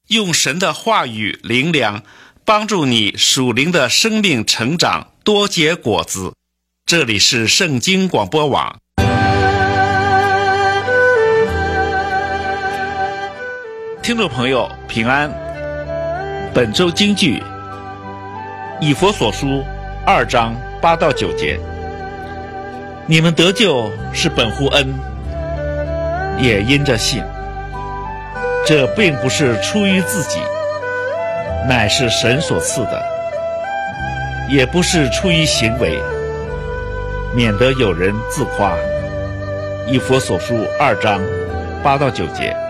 用神的话语灵粮，帮助你属灵的生命成长，多结果子。这里是圣经广播网。听众朋友平安，本周金句以弗所书2章8到9节，你们得救是本乎恩，也因着信。这并不是出于自己，乃是神所赐的；也不是出于行为，免得有人自夸。以弗所书2章8到9节。